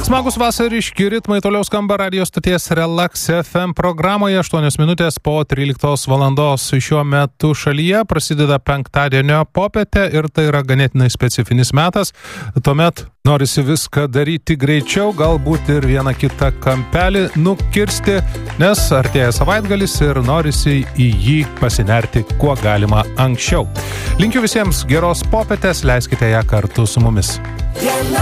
Smagus vasariški ritmai toliau skamba radio stoties Relax FM programoje 8 minutės po 13 valandos. Šiuo metu šalyje prasideda penktadienio popietė ir tai yra ganėtinai specifinis metas. Tuomet norisi viską daryti greičiau, galbūt ir vieną kitą kampelį nukirsti, nes artėja savaitgalis ir norisi į jį pasinerti kuo galima anksčiau. Linkiu visiems geros popietės, leiskite ją kartu su mumis.